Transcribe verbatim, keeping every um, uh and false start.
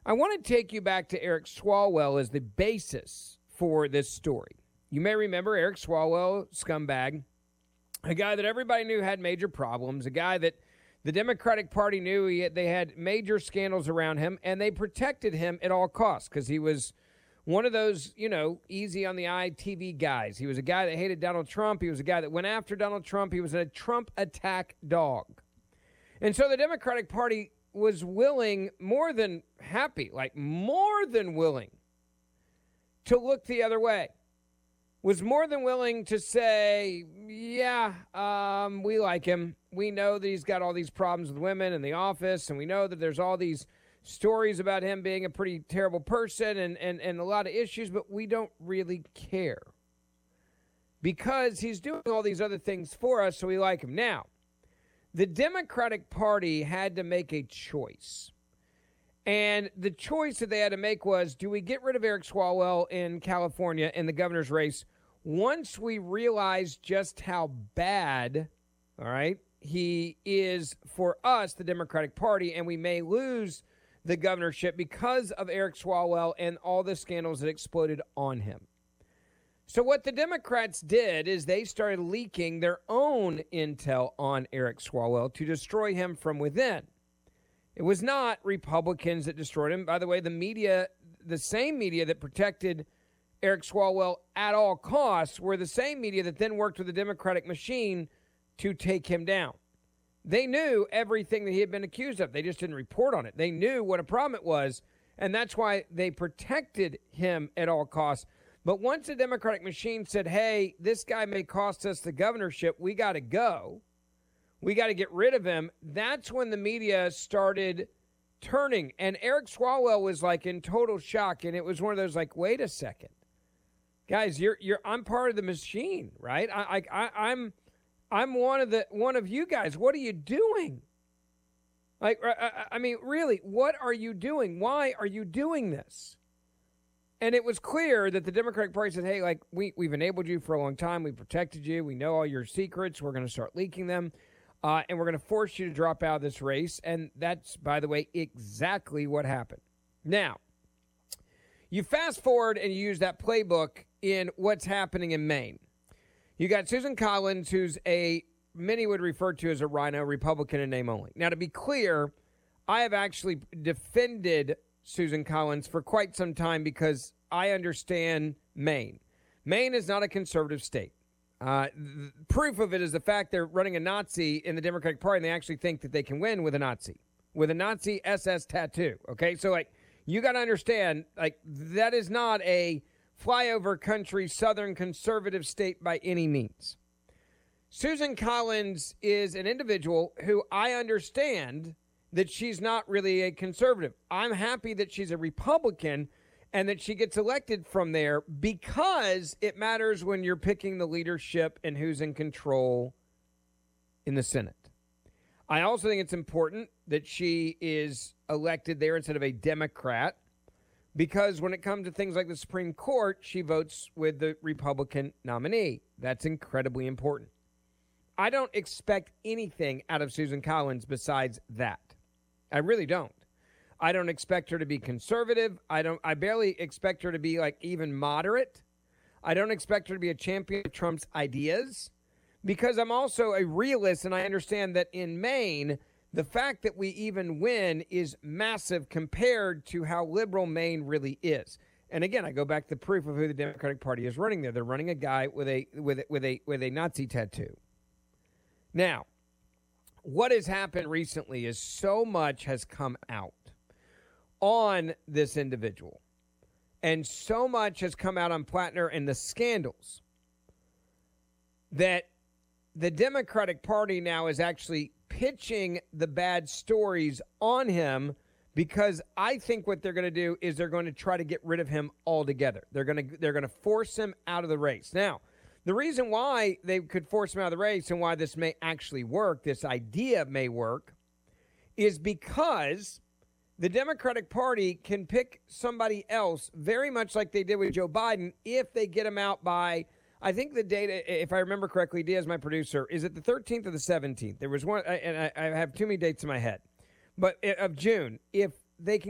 I want to take you back to Eric Swalwell as the basis for this story. You may remember Eric Swalwell, scumbag, a guy that everybody knew had major problems, a guy that the Democratic Party knew he had, they had major scandals around him, and they protected him at all costs because he was one of those, you know, easy on the eye T V guys. He was a guy that hated Donald Trump. He was a guy that went after Donald Trump. He was a Trump attack dog. And so the Democratic Party was willing, more than happy, like more than willing, to look the other way. Was more than willing to say, yeah, um, we like him. We know that he's got all these problems with women in the office, and we know that there's all these stories about him being a pretty terrible person and, and, and a lot of issues, but we don't really care because he's doing all these other things for us, so we like him. Now, the Democratic Party had to make a choice. And the choice that they had to make was, do we get rid of Eric Swalwell in California in the governor's race once we realize just how bad, all right, he is for us, the Democratic Party, and we may lose the governorship because of Eric Swalwell and all the scandals that exploded on him. So what the Democrats did is they started leaking their own intel on Eric Swalwell to destroy him from within. It was not Republicans that destroyed him. By the way, the media, the same media that protected Eric Swalwell at all costs, were the same media that then worked with the Democratic machine to take him down. They knew everything that he had been accused of. They just didn't report on it. They knew what a problem it was, and that's why they protected him at all costs. But once the Democratic machine said, hey, this guy may cost us the governorship, we got to go, we got to get rid of him, that's when the media started turning. And Eric Swalwell was like in total shock, and it was one of those like, wait a second. Guys, you're you're I'm part of the machine, right? I I I'm I'm one of the one of you guys. What are you doing? Like I, I mean, really, what are you doing? Why are you doing this? And it was clear that the Democratic Party said, hey, like, we, we've enabled you for a long time. We protected you. We know all your secrets. We're going to start leaking them. Uh, and we're going to force you to drop out of this race. And that's, by the way, exactly what happened. Now, you fast forward and you use that playbook in what's happening in Maine. You got Susan Collins, who's a, many would refer to as a rhino, Republican in name only. Now, to be clear, I have actually defended Susan Collins for quite some time because I understand Maine. Maine is not a conservative state. Uh, the proof of it is the fact they're running a Nazi in the Democratic Party, and they actually think that they can win with a Nazi, with a Nazi S S tattoo. Okay, so like you got to understand, like that is not a flyover country Southern conservative state by any means. Susan Collins is an individual who I understand that she's not really a conservative. I'm happy that she's a Republican and that she gets elected from there because it matters when you're picking the leadership and who's in control in the Senate. I also think it's important that she is elected there instead of a Democrat because when it comes to things like the Supreme Court, she votes with the Republican nominee. That's incredibly important. I don't expect anything out of Susan Collins besides that. I really don't. I don't expect her to be conservative. I don't. I barely expect her to be like even moderate. I don't expect her to be a champion of Trump's ideas because I'm also a realist and I understand that in Maine, the fact that we even win is massive compared to how liberal Maine really is. And again, I go back to the proof of who the Democratic Party is running there. They're running a guy with a with a, with a with a Nazi tattoo. Now, what has happened recently is so much has come out on this individual. And so much has come out on Plattner and the scandals that the Democratic Party now is actually pitching the bad stories on him because I think what they're going to do is they're going to try to get rid of him altogether. They're going to they're going to force him out of the race. Now, the reason why they could force him out of the race and why this may actually work, this idea may work, is because the Democratic Party can pick somebody else very much like they did with Joe Biden if they get him out by, I think the data, if I remember correctly, Diaz, my producer, is it the thirteenth or the seventeenth? There was one, and I have too many dates in my head, but of June. If they can